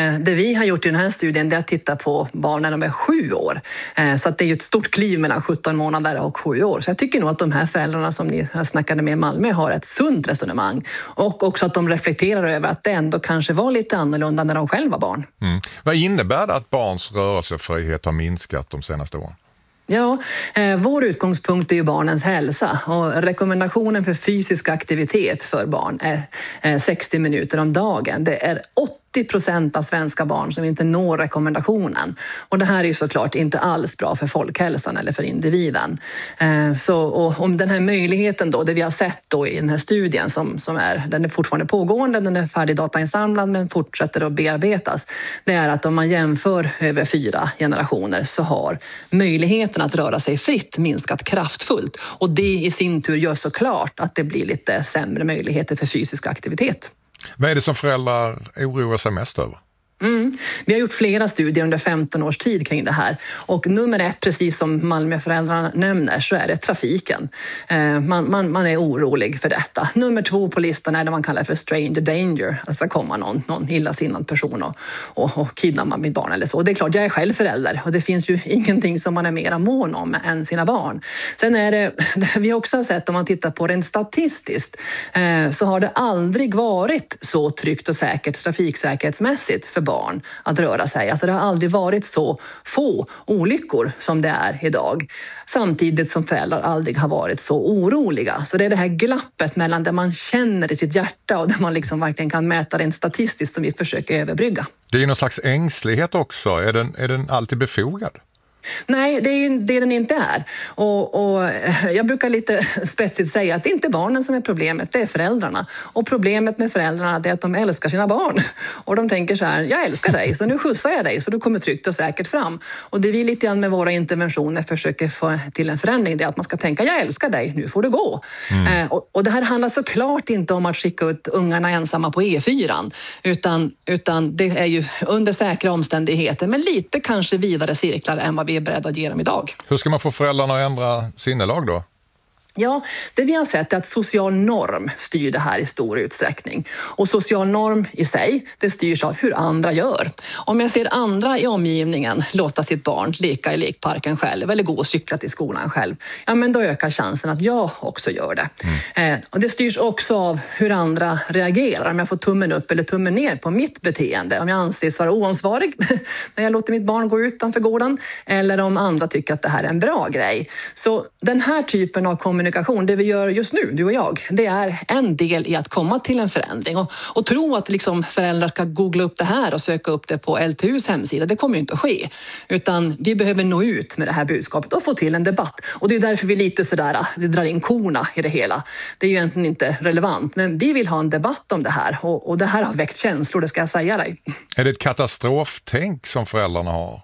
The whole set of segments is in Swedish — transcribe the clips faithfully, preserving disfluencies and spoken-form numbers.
det vi har gjort i den här studien är att titta på barn när de är sju år. Eh, så att det är ju ett stort kliv mellan sjutton månader och sju år. Så jag tycker nog att de här föräldrarna som ni snackade med i Malmö har ett sunt resonemang. Och också att de reflekterar över att det ändå kanske var lite annorlunda när de själva var barn. Mm. Vad innebär det att barns rörelsefrihet har minskat de senaste åren? Ja, eh, vår utgångspunkt är ju barnens hälsa och rekommendationen för fysisk aktivitet för barn är eh, sextio minuter om dagen. Det är åttio procent av svenska barn som inte når rekommendationen. Och det här är ju såklart inte alls bra för folkhälsan eller för individen. Eh, så och om den här möjligheten då, det vi har sett då i den här studien som, som är, den är fortfarande pågående, den är färdig datainsamlad men fortsätter att bearbetas. Det är att om man jämför över fyra generationer så har möjligheten att röra sig fritt minskat kraftfullt. Och det i sin tur gör såklart att det blir lite sämre möjligheter för fysisk aktivitet. Vad är det som föräldrar oroar sig mest över? Mm. Vi har gjort flera studier under femton års tid kring det här. Och nummer ett, precis som Malmöföräldrarna nämner, så är det trafiken. Eh, man, man, man är orolig för detta. Nummer två på listan är det man kallar för stranger danger. Alltså komma någon, någon illasinnad person och, och, och kidnappa mitt barn eller så. Och det är klart, jag är själv förälder och det finns ju ingenting som man är mera mån om än sina barn. Sen är det, vi har också sett, om man tittar på det statistiskt, eh, så har det aldrig varit så tryggt och säkert trafiksäkerhetsmässigt för barn att röra sig. Alltså det har aldrig varit så få olyckor som det är idag. Samtidigt som föräldrar aldrig har varit så oroliga. Så det är det här glappet mellan det man känner i sitt hjärta och där man liksom verkligen kan mäta det statistiskt som vi försöker överbrygga. Det är ju någon slags ängslighet också. Är den, är den alltid befogad? Nej, det är ju det den inte är. Och, och jag brukar lite spetsigt säga att det är inte barnen som är problemet, det är föräldrarna. Och problemet med föräldrarna är att de älskar sina barn. Och de tänker så här, jag älskar dig så nu skjutsar jag dig så du kommer tryggt och säkert fram. Och det vi lite grann med våra interventioner försöker få till en förändring, det är att man ska tänka, jag älskar dig, nu får du gå. Mm. Eh, och, och det här handlar såklart inte om att skicka ut ungarna ensamma på E fyran. Utan, utan det är ju under säkra omständigheter, men lite kanske vidare cirklar än vad vi är beredda att ge dem idag. Hur ska man få föräldrarna att ändra sinnelag då? Ja, det vi har sett är att social norm styr det här i stor utsträckning. Och social norm i sig, det styrs av hur andra gör. Om jag ser andra i omgivningen låta sitt barn leka i lekparken själv eller gå och cykla till skolan själv, ja men då ökar chansen att jag också gör det. Mm. Eh, och det styrs också av hur andra reagerar. Om jag får tummen upp eller tummen ner på mitt beteende. Om jag anses vara oansvarig när jag låter mitt barn gå utanför gården. Eller om andra tycker att det här är en bra grej. Så den här typen av kommunikation, det vi gör just nu, du och jag, det är en del i att komma till en förändring. Och, och tro att liksom föräldrar ska googla upp det här och söka upp det på L T U:s hemsida, det kommer ju inte att ske. Utan vi behöver nå ut med det här budskapet och få till en debatt. Och det är därför vi lite sådär, vi drar in korna i det hela. Det är ju egentligen inte relevant, men vi vill ha en debatt om det här. Och, och det här har väckt känslor, det ska jag säga dig. Är det ett katastroftänk som föräldrarna har?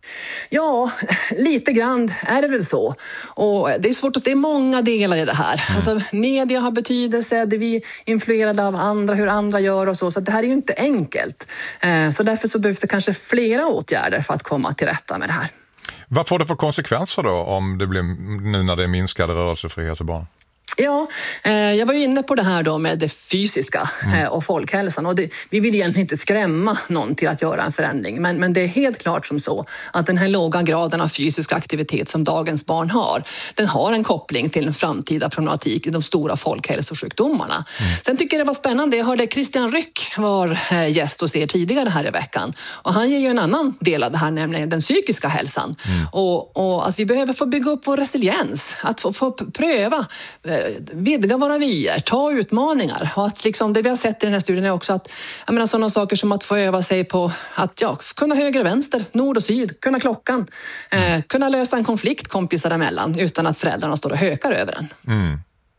Ja, lite grann är det väl så. Och det är svårt att se många delar i det här. Mm. Alltså, media har betydelse, det vi är influerade av andra, hur andra gör och så. Så det här är ju inte enkelt. Så därför så behövs det kanske flera åtgärder för att komma till rätta med det här. Vad får det för konsekvenser då om det blir nu när det är minskade rörelsefrihet för barn? Ja, eh, jag var ju inne på det här då med det fysiska eh, och folkhälsan. Och det, vi vill egentligen inte skrämma någon till att göra en förändring. Men, men det är helt klart som så att den här låga graden av fysisk aktivitet som dagens barn har, den har en koppling till en framtida problematik i de stora folkhälsosjukdomarna. Mm. Sen tycker jag det var spännande. Jag hörde Christian Ryck var eh, gäst hos er tidigare här i veckan. Och han ger ju en annan del av det här, nämligen den psykiska hälsan. Mm. Och, och att vi behöver få bygga upp vår resiliens. Att få, få pröva eh, vidga våra vyer, ta utmaningar. Och att liksom, det vi har sett i den här studien är också att jag menar, sådana saker som att få öva sig på att ja, kunna höger och vänster, nord och syd, kunna klockan, eh, kunna lösa en konflikt kompisar emellan utan att föräldrarna står och hökar över den. Mm.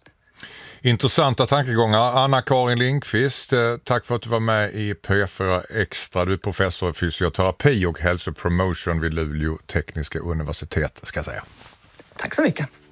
Intressanta tankegångar. Anna-Karin Lindqvist, tack för att du var med i P fyra Extra. Du är professor i fysioterapi och hälsopromotion vid Luleå tekniska universitet, ska jag säga. Tack så mycket.